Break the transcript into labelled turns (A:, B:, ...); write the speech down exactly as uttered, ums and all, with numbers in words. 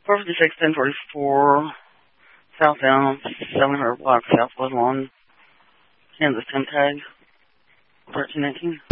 A: four fifty-six, ten forty-four, southbound, seven hundred block, South Woodlawn, Kansas, ten tag, thirteen nineteen.